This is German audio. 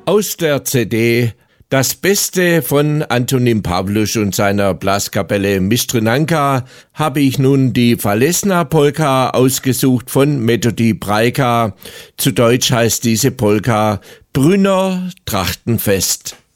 Aus der CD Das Beste von Antonín Pavlusch und seiner Blaskapelle Mistrenanka habe ich nun die Falesna Polka ausgesucht von Metodi Brajka. Zu Deutsch heißt diese Polka Brünner Trachtenfest.